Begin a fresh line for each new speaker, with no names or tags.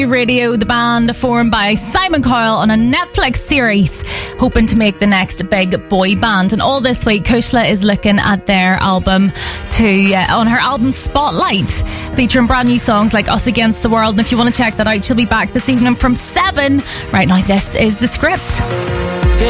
Radio, the band formed by Simon Cowell on a Netflix series, hoping to make the next big boy band. And all this week, Kushla is looking at their album on her album Spotlight, featuring brand new songs like Us Against the World. And if you want to check that out, she'll be back this evening from 7. Right now, this is The Script.